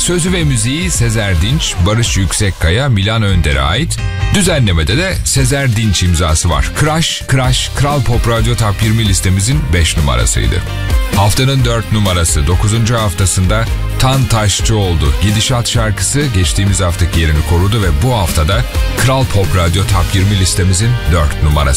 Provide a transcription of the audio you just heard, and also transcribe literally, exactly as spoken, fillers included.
Sözü ve müziği Sezer Dinç, Barış Yüksekkaya, Milan Önder'e ait. Düzenlemede de Sezer Dinç imzası var. Crash, Crash, Kral Pop Radyo Top yirmi listemizin beş numarasıydı. Haftanın dört numarası dokuzuncu haftasında Tan Taşçı oldu. Gidişat şarkısı geçtiğimiz haftaki yerini korudu ve bu haftada Kral Pop Radyo Top yirmi listemizin dört numarası.